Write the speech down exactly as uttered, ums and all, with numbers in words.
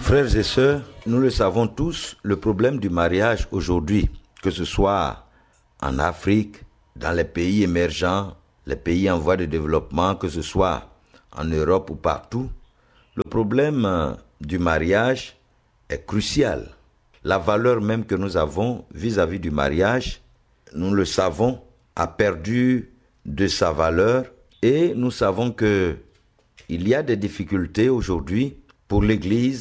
Frères et sœurs, nous le savons tous, le problème du mariage aujourd'hui, que ce soit en Afrique, dans les pays émergents, les pays en voie de développement, que ce soit en Europe ou partout, le problème du mariage est crucial. La valeur même que nous avons vis-à-vis du mariage, nous le savons, a perdu de sa valeur et nous savons que il y a des difficultés aujourd'hui pour l'Église